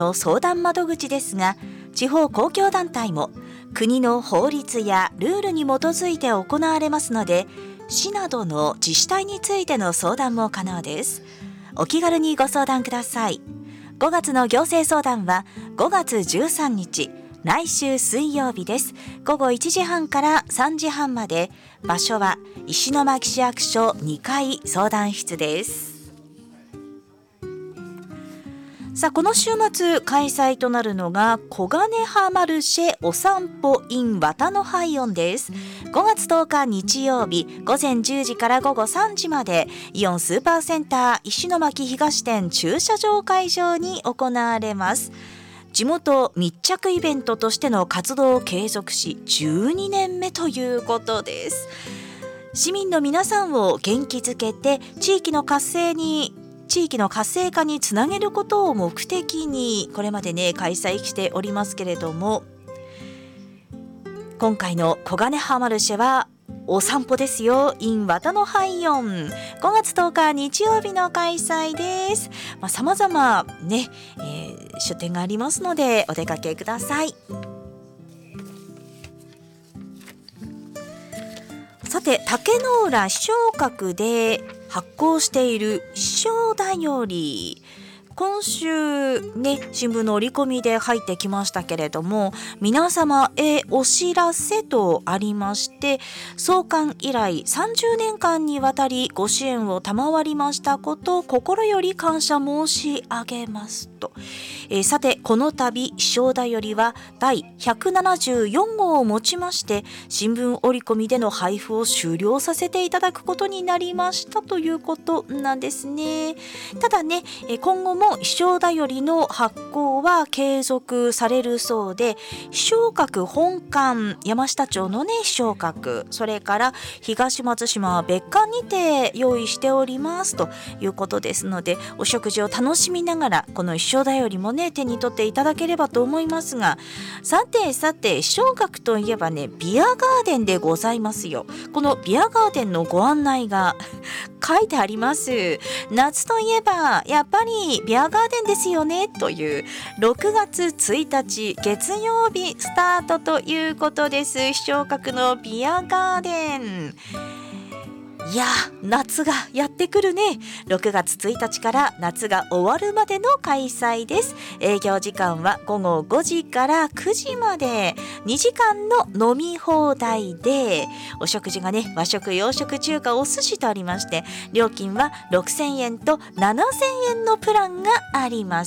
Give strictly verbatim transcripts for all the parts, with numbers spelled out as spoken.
の相談窓口ですが、地方公共団体も国の法律やルールに基づいて行われますので、市などの自治体についての相談も可能です。お気軽にご相談ください。ごがつの行政相談はごがつじゅうさんにち、来週水曜日です。ごごいちじはんからさんじはんまで、場所は石巻市役所にかい相談室です。さあ、この週末開催となるのが小金葉マルシェお散歩 in 綿のハイオンです。ごがつとおか日曜日、ごぜんじゅうじからごごさんじまで、イオンスーパーセンター石巻東店駐車場会場に行われます。地元密着イベントとしての活動を継続しじゅうにねんめということです。市民の皆さんを元気づけて地域の活性に地域の活性化につなげることを目的にこれまでね開催しておりますけれども、今回の小金葉マルシェはお散歩ですよ in 綿のハイオン、ごがつとおか日曜日の開催です。まあ、様々ね、えー、出店がありますのでお出かけください。さて、竹の浦視聴覚で発行している視聴だより、今週ね新聞の折り込みで入ってきましたけれども、皆様へお知らせとありまして、創刊以来さんじゅうねんかんにわたりご支援を賜りましたことを心より感謝申し上げますと、えー、さてこの度視聴だよりはだいひゃくななじゅうよんごうをもちまして新聞折り込みでの配布を終了させていただくことになりましたということなんですね。ただね、今後も視聴だよりの発行は継続されるそうで、視聴覚本館、山下町のね視聴覚、それから東松島別館にて用意しておりますということですので、お食事を楽しみながらこの視聴だよりもね手に取っていただければと思いますが、さてさて視聴覚といえばねビアガーデンでございますよ。このビアガーデンのご案内が書いてあります。夏といえばやっぱりビアガーデンですよねというろくがつついたち月曜日スタートということです。視聴覚のビアガーデン、いや夏がやってくるね。ろくがつついたちから夏が終わるまでの開催です。営業時間はごごごじからくじまで、にじかんの飲み放題で、お食事がね和食洋食中華お寿司とありまして、料金はろくせんえんとななせんえんのプランがあります。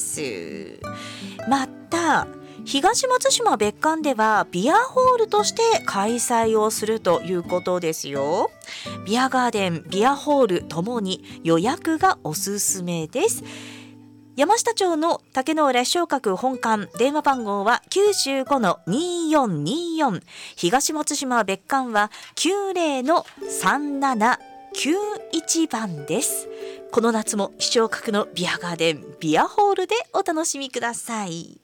また東松島別館ではビアホールとして開催をするということですよ。ビアガーデン、ビアホールともに予約がおすすめです。山下町の竹の浦視聴覚本館、電話番号は きゅうごのにーよんにーよん、東松島別館は きゅうぜろのさんななきゅういち 番です。この夏も視聴覚のビアガーデン、ビアホールでお楽しみください。